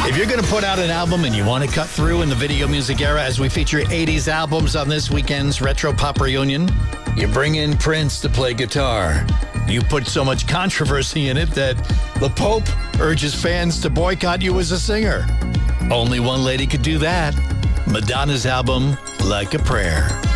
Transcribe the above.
If you're going to put out an album and you want to cut through in the video music era as we feature 80s albums on this weekend's Retro Pop Reunion, you bring in Prince to play guitar. You put so much controversy in it that the Pope urges fans to boycott you as a singer. Only one lady could do that. Madonna's album, Like a Prayer.